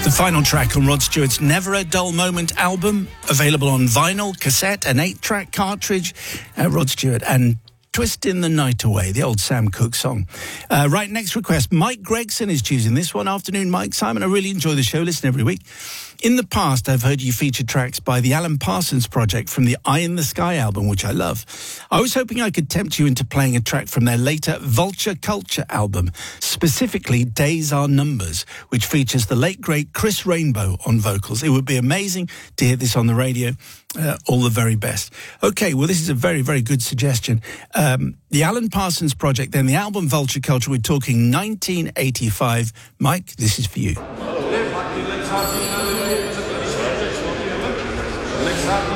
The final track on Rod Stewart's Never a Dull Moment album, available on vinyl, cassette and 8-track cartridge. Rod Stewart and Twisting the Night Away, the old Sam Cooke song. Right, next request. Mike Gregson is choosing this one. Afternoon, Mike. Simon, I really enjoy the show. Listen every week. In the past, I've heard you feature tracks by the Alan Parsons Project from the Eye in the Sky album, which I love. I was hoping I could tempt you into playing a track from their later Vulture Culture album, specifically Days Are Numbers, which features the late, great Chris Rainbow on vocals. It would be amazing to hear this on the radio. All the very best. Okay, well, this is a very, very good suggestion. The Alan Parsons Project, then the album Vulture Culture, we're talking 1985. Mike, this is for you.